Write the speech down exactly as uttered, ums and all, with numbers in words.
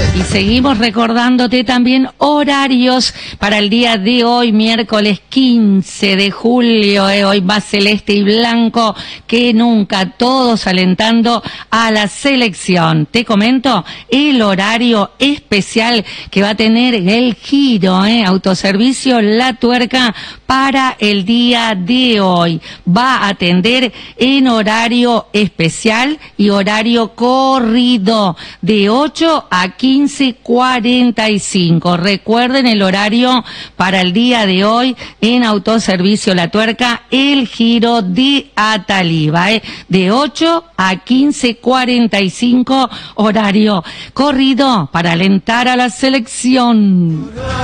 Y seguimos recordándote también horarios para el día de hoy, miércoles quince de julio, eh, hoy más celeste y blanco que nunca, todos alentando a la selección. Te comento el horario especial que va a tener el Giro, eh, Autoservicio La Tuerca para el día de hoy. Va a atender en horario especial y horario corrido de ocho a quince cuarenta y cinco. Recuerden el horario para el día de hoy en Autoservicio La Tuerca, el Giro de Ataliva, ¿eh? De ocho a quince cuarenta y cinco, horario corrido para alentar a la selección.